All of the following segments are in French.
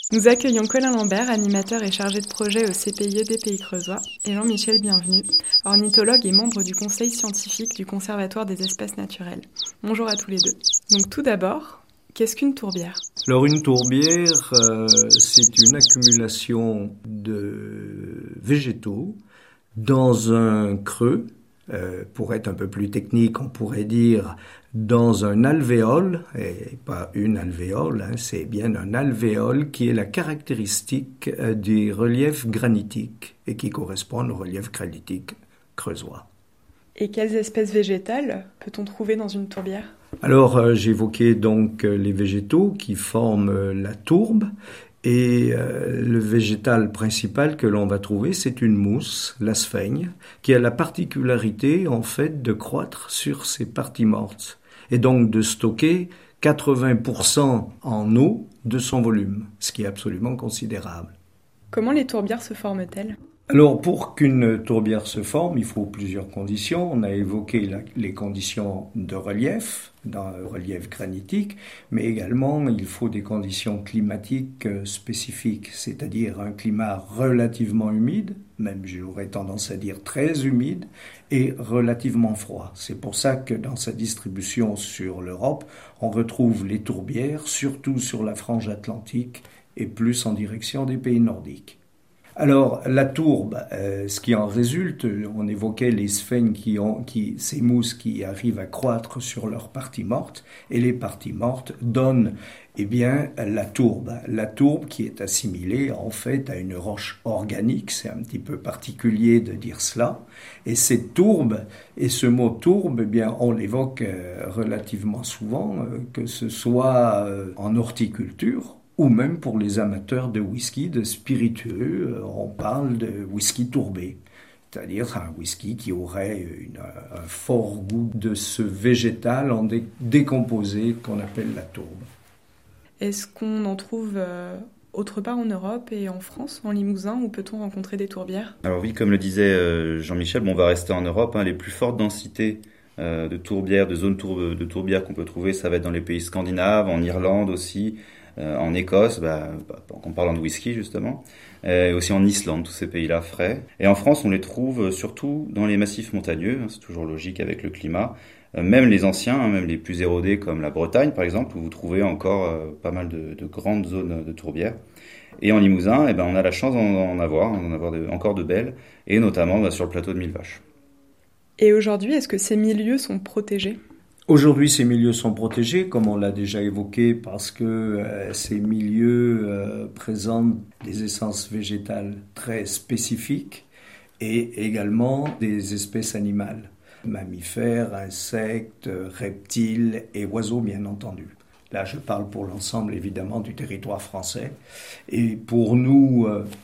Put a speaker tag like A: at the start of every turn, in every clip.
A: Nous accueillons Colin Lambert, animateur et chargé de projet au CPIE des Pays Creusois, et Jean-Michel Bienvenu, ornithologue et membre du conseil scientifique du Conservatoire des espaces naturels. Bonjour à tous les deux. Donc tout d'abord, qu'est-ce qu'une tourbière ?
B: Alors une tourbière, c'est une accumulation de végétaux dans un creux. Pour être un peu plus technique, on pourrait dire dans un alvéole, et pas une alvéole, c'est bien un alvéole qui est la caractéristique des reliefs granitiques et qui correspond aux reliefs granitiques creusois.
A: Et quelles espèces végétales peut-on trouver dans une tourbière ?
B: Alors, j'évoquais donc les végétaux qui forment la tourbe. Et le végétal principal que l'on va trouver, c'est une mousse, la sphaigne, qui a la particularité, en fait, de croître sur ses parties mortes et donc de stocker 80% en eau de son volume, ce qui est absolument considérable.
A: Comment les tourbières se forment-elles ?
B: Alors, pour qu'une tourbière se forme, il faut plusieurs conditions. On a évoqué les conditions de relief, dans le relief granitique, mais également il faut des conditions climatiques spécifiques, c'est-à-dire un climat relativement humide, même j'aurais tendance à dire très humide, et relativement froid. C'est pour ça que dans sa distribution sur l'Europe, on retrouve les tourbières, surtout sur la frange atlantique et plus en direction des pays nordiques. Alors, la tourbe, ce qui en résulte, on évoquait les sphènes ces mousses qui arrivent à croître sur leurs parties mortes, et les parties mortes donnent, la tourbe. La tourbe qui est assimilée, en fait, à une roche organique, c'est un petit peu particulier de dire cela, et cette tourbe, et ce mot tourbe, on l'évoque relativement souvent, que ce soit en horticulture, ou même pour les amateurs de whisky, de spiritueux, on parle de whisky tourbé. C'est-à-dire un whisky qui aurait un fort goût de ce végétal en décomposé qu'on appelle la tourbe.
A: Est-ce qu'on en trouve autre part en Europe et en France, en Limousin, où peut-on rencontrer des tourbières ?
C: Alors oui, comme le disait Jean-Michel, on va rester en Europe. Les plus fortes densités de tourbières, de zones de tourbières qu'on peut trouver, ça va être dans les pays scandinaves, en Irlande aussi, en Écosse, en parlant de whisky justement, aussi en Islande, tous ces pays-là frais. Et en France, on les trouve surtout dans les massifs montagneux, c'est toujours logique avec le climat, même les anciens, même les plus érodés comme la Bretagne par exemple, où vous trouvez encore pas mal de grandes zones de tourbières. Et en Limousin, on a la chance d'en avoir encore de belles, et notamment sur le plateau de Millevaches.
A: Et aujourd'hui, est-ce que ces milieux sont protégés ?
B: Aujourd'hui, ces milieux sont protégés, comme on l'a déjà évoqué, parce que ces milieux présentent des essences végétales très spécifiques et également des espèces animales, mammifères, insectes, reptiles et oiseaux, bien entendu. Là, je parle pour l'ensemble, évidemment, du territoire français. Et pour nous,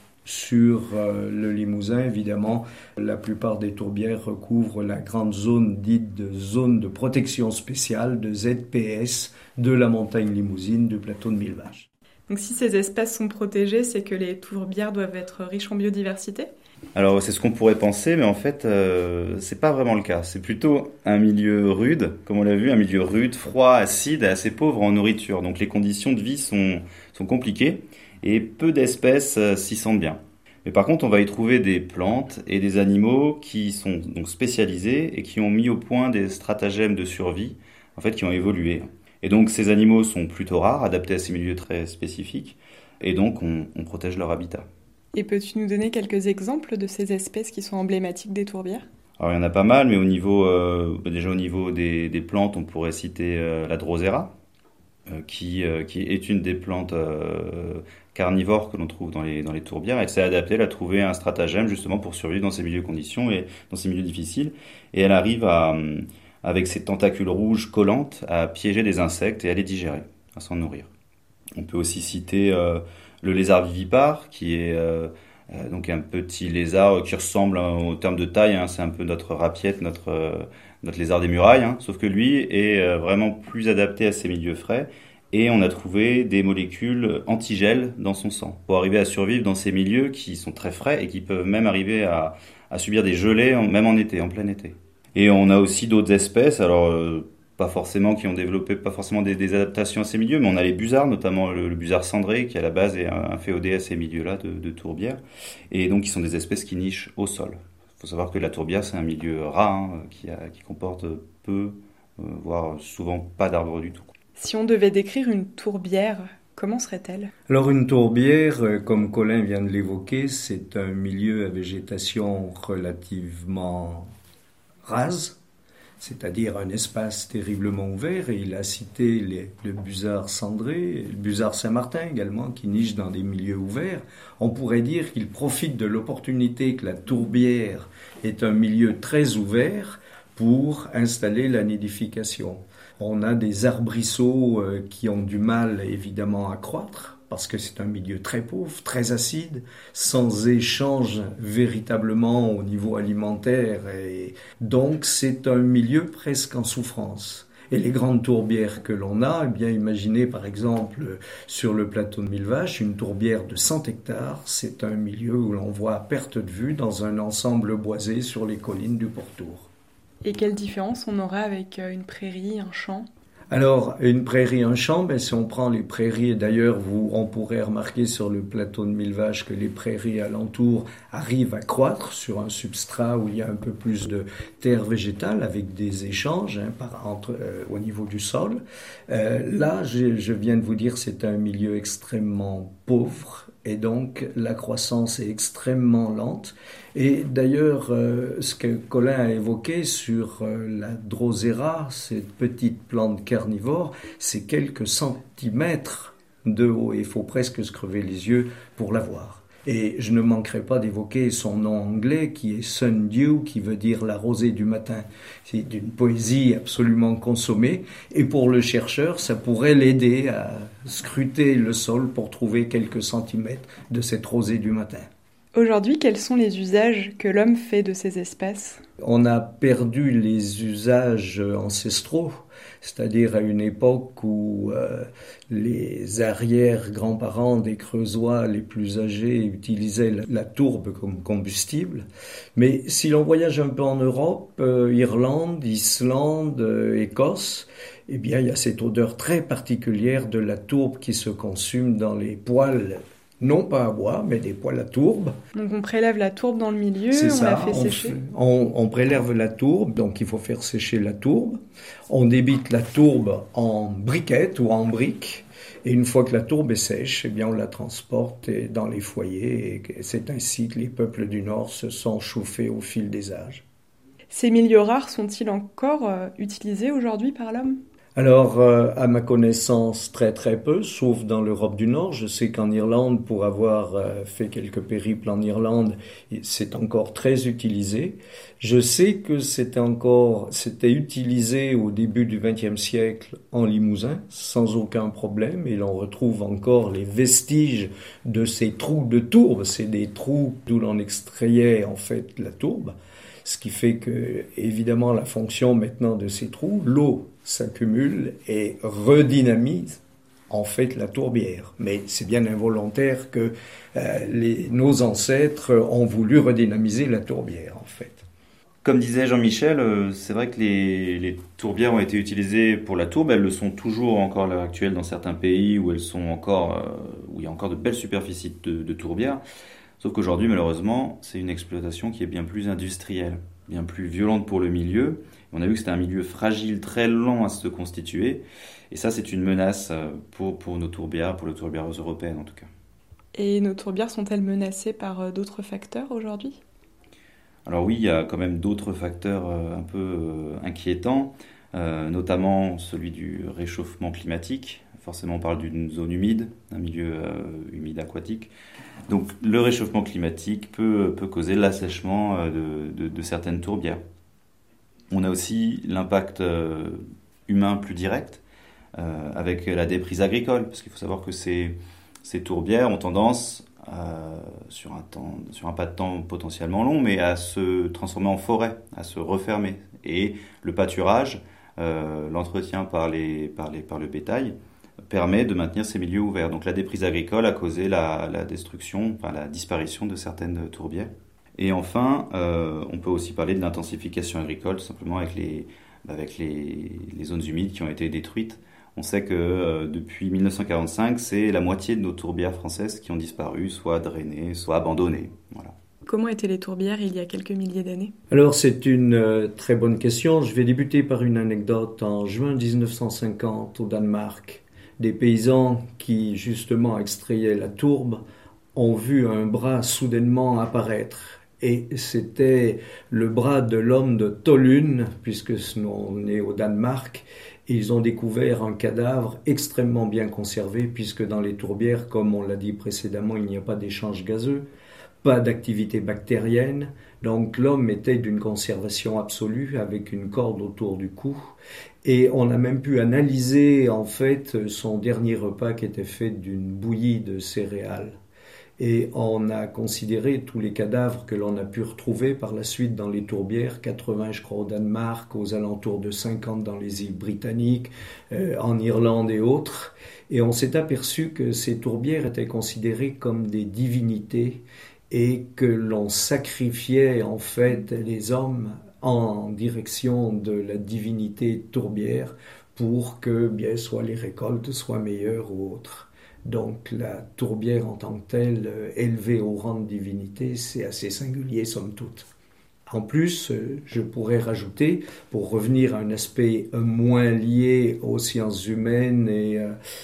B: sur le Limousin, évidemment, la plupart des tourbières recouvrent la grande zone dite de zone de protection spéciale, de ZPS, de la montagne limousine, du plateau de Millevaches.
A: Donc si ces espèces sont protégées, c'est que les tourbières doivent être riches en biodiversité ?
C: Alors c'est ce qu'on pourrait penser, mais en fait c'est pas vraiment le cas. C'est plutôt un milieu rude, comme on l'a vu, un milieu rude, froid, acide, et assez pauvre en nourriture. Donc les conditions de vie sont compliquées et peu d'espèces s'y sentent bien. Mais par contre, on va y trouver des plantes et des animaux qui sont donc spécialisés et qui ont mis au point des stratagèmes de survie, en fait, qui ont évolué. Et donc ces animaux sont plutôt rares, adaptés à ces milieux très spécifiques, et donc on protège leur habitat.
A: Et peux-tu nous donner quelques exemples de ces espèces qui sont emblématiques des tourbières ?
C: Alors il y en a pas mal, mais au niveau des plantes, on pourrait citer la drosera, qui est une des plantes carnivores que l'on trouve dans les tourbières. Elle s'est adaptée, elle a trouvé un stratagème justement pour survivre dans ces milieux conditions et dans ces milieux difficiles. Et elle arrive avec ses tentacules rouges collantes à piéger des insectes et à les digérer, à s'en nourrir. On peut aussi citer le lézard vivipare, qui est donc un petit lézard qui ressemble au terme de taille, c'est un peu notre rapiette, notre lézard des murailles, sauf que lui est vraiment plus adapté à ces milieux frais, et on a trouvé des molécules antigel dans son sang, pour arriver à survivre dans ces milieux qui sont très frais et qui peuvent même arriver à subir des gelées, même en été, en plein été. Et on a aussi d'autres espèces, alors qui ont développé pas forcément des adaptations à ces milieux, mais on a les busards, notamment le busard cendré, qui à la base est un féodé à ces milieux-là de tourbières, et donc qui sont des espèces qui nichent au sol. Il faut savoir que la tourbière, c'est un milieu rat, qui comporte peu, voire souvent pas d'arbres du tout.
A: Si on devait décrire une tourbière, comment serait-elle ?
B: Alors une tourbière, comme Colin vient de l'évoquer, c'est un milieu à végétation relativement rase, c'est-à-dire un espace terriblement ouvert, et il a cité le busard cendré, le busard Saint-Martin également, qui niche dans des milieux ouverts. On pourrait dire qu'il profite de l'opportunité que la tourbière est un milieu très ouvert pour installer la nidification. On a des arbrisseaux qui ont du mal évidemment à croître, parce que c'est un milieu très pauvre, très acide, sans échange véritablement au niveau alimentaire. Et donc c'est un milieu presque en souffrance. Et les grandes tourbières que l'on a, eh bien imaginez par exemple sur le plateau de Millevaches, une tourbière de 100 hectares, c'est un milieu où l'on voit à perte de vue dans un ensemble boisé sur les collines du pourtour.
A: Et quelle différence on aura avec une prairie, un champ ?
B: Alors, une prairie, un champ, si on prend les prairies, et d'ailleurs, on pourrait remarquer sur le plateau de Millevaches que les prairies alentours arrivent à croître sur un substrat où il y a un peu plus de terre végétale avec des échanges au niveau du sol. Là, je viens de vous dire, c'est un milieu extrêmement pauvre et donc la croissance est extrêmement lente. Et d'ailleurs, ce que Colin a évoqué sur la drosera, cette petite plante carnivore, c'est quelques centimètres de haut. Il faut presque se crever les yeux pour la voir. Et je ne manquerai pas d'évoquer son nom anglais qui est Sundew, qui veut dire la rosée du matin. C'est d'une poésie absolument consommée. Et pour le chercheur, ça pourrait l'aider à scruter le sol pour trouver quelques centimètres de cette rosée du matin.
A: Aujourd'hui, quels sont les usages que l'homme fait de ces espèces ?
B: On a perdu les usages ancestraux, c'est-à-dire à une époque où les arrière-grands-parents des Creusois les plus âgés utilisaient la tourbe comme combustible. Mais si l'on voyage un peu en Europe, Irlande, Islande, Écosse, eh bien il y a cette odeur très particulière de la tourbe qui se consume dans les poêles. Non pas à bois, mais des poêles à tourbe.
A: Donc on prélève la tourbe dans le milieu, la fait sécher.
B: On prélève la tourbe, donc il faut faire sécher la tourbe. On débite la tourbe en briquettes ou en briques. Et une fois que la tourbe est sèche, eh bien on la transporte dans les foyers. Et c'est ainsi que les peuples du Nord se sont chauffés au fil des âges.
A: Ces milieux rares sont-ils encore utilisés aujourd'hui par l'homme ?
B: Alors, à ma connaissance, très très peu, sauf dans l'Europe du Nord. Je sais qu'en Irlande, pour avoir fait quelques périples en Irlande, c'est encore très utilisé. Je sais que c'était utilisé au début du XXe siècle en Limousin, sans aucun problème, et l'on retrouve encore les vestiges de ces trous de tourbe. C'est des trous d'où l'on extrayait en fait la tourbe. Ce qui fait que, évidemment, la fonction maintenant de ces trous, l'eau s'accumule et redynamise en fait la tourbière. Mais c'est bien involontaire que nos ancêtres ont voulu redynamiser la tourbière en fait.
C: Comme disait Jean-Michel, c'est vrai que les tourbières ont été utilisées pour la tourbe. Elles le sont toujours encore à l'heure actuelle dans certains pays où où il y a encore de belles superficies de tourbières. Sauf qu'aujourd'hui, malheureusement, c'est une exploitation qui est bien plus industrielle, bien plus violente pour le milieu. On a vu que c'était un milieu fragile, très lent à se constituer. Et ça, c'est une menace pour nos tourbières, pour les tourbières européennes en tout cas.
A: Et nos tourbières sont-elles menacées par d'autres facteurs aujourd'hui ?
C: Alors oui, il y a quand même d'autres facteurs un peu inquiétants, notamment celui du réchauffement climatique. Forcément, on parle d'une zone humide, d'un milieu humide aquatique. Donc le réchauffement climatique peut causer l'assèchement de certaines tourbières. On a aussi l'impact humain plus direct avec la déprise agricole, parce qu'il faut savoir que ces tourbières ont tendance, sur un pas de temps potentiellement long, mais à se transformer en forêt, à se refermer. Et le pâturage, l'entretien par le bétail, permet de maintenir ces milieux ouverts. Donc la déprise agricole a causé la disparition de certaines tourbières. Et enfin, on peut aussi parler de l'intensification agricole, tout simplement avec avec les zones humides qui ont été détruites. On sait que depuis 1945, c'est la moitié de nos tourbières françaises qui ont disparu, soit drainées, soit abandonnées. Voilà.
A: Comment étaient les tourbières il y a quelques milliers d'années ?
B: Alors c'est une très bonne question. Je vais débuter par une anecdote. En juin 1950, au Danemark, des paysans qui justement extrayaient la tourbe ont vu un bras soudainement apparaître. Et c'était le bras de l'homme de Tolun, puisque on est au Danemark. Ils ont découvert un cadavre extrêmement bien conservé, puisque dans les tourbières, comme on l'a dit précédemment, il n'y a pas d'échange gazeux, pas d'activité bactérienne. Donc l'homme était d'une conservation absolue, avec une corde autour du cou. Et on a même pu analyser en fait son dernier repas qui était fait d'une bouillie de céréales. Et on a considéré tous les cadavres que l'on a pu retrouver par la suite dans les tourbières, 80 je crois au Danemark, aux alentours de 50 dans les îles britanniques, en Irlande et autres. Et on s'est aperçu que ces tourbières étaient considérées comme des divinités et que l'on sacrifiait en fait les hommes en direction de la divinité tourbière pour que bien soit les récoltes soient meilleures ou autres. Donc la tourbière en tant que telle, élevée au rang de divinité, c'est assez singulier somme toute. En plus, je pourrais rajouter, pour revenir à un aspect moins lié aux sciences humaines et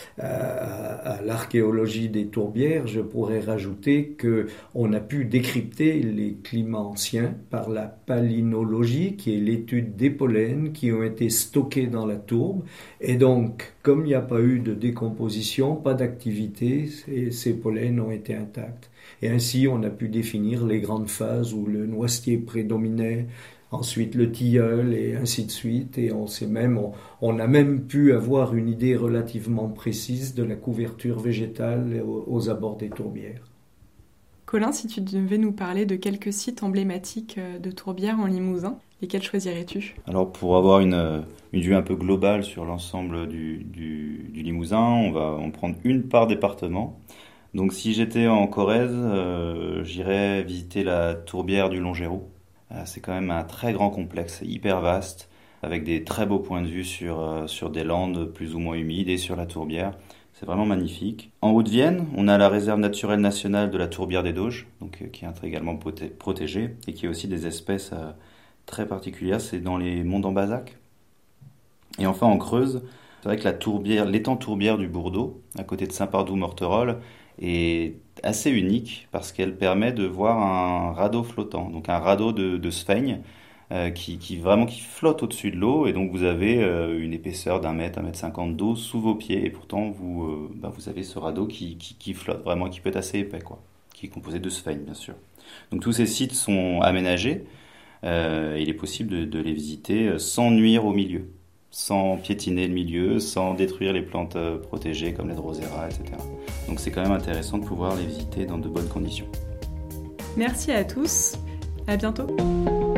B: à l'archéologie des tourbières, je pourrais rajouter qu'on a pu décrypter les climats anciens par la palynologie, qui est l'étude des pollens qui ont été stockés dans la tourbe. Et donc, comme il n'y a pas eu de décomposition, pas d'activité, ces pollens ont été intacts. Et ainsi, on a pu définir les grandes phases où le noisetier prédominait, ensuite le tilleul et ainsi de suite. Et on a même pu avoir une idée relativement précise de la couverture végétale aux abords des tourbières.
A: Colin, si tu devais nous parler de quelques sites emblématiques de tourbières en Limousin, lesquels choisirais-tu ?
C: Alors pour avoir une vue un peu globale sur l'ensemble du Limousin, on va en prendre une par département. Donc si j'étais en Corrèze, j'irais visiter la tourbière du Long-Géraud. C'est quand même un très grand complexe, hyper vaste, avec des très beaux points de vue sur des landes plus ou moins humides et sur la tourbière. C'est vraiment magnifique. En Haute-Vienne, on a la réserve naturelle nationale de la tourbière des Doges, donc, qui est également protégée et qui a aussi des espèces très particulières. C'est dans les monts d'Ambazac. Et enfin en Creuse, c'est vrai que l'étang tourbière du Bourdeau, à côté de Saint-Pardoux-Morterolle, est assez unique parce qu'elle permet de voir un radeau flottant, donc un radeau de sphaigne qui flotte au-dessus de l'eau, et donc vous avez une épaisseur d'1 mètre, 1,50 m d'eau sous vos pieds, et pourtant vous avez ce radeau qui flotte vraiment, qui peut être assez épais, qui est composé de sphaigne bien sûr. Donc tous ces sites sont aménagés, il est possible de les visiter sans nuire au milieu, sans piétiner le milieu, sans détruire les plantes protégées comme les drosera, etc. Donc c'est quand même intéressant de pouvoir les visiter dans de bonnes conditions.
A: Merci à tous, à bientôt.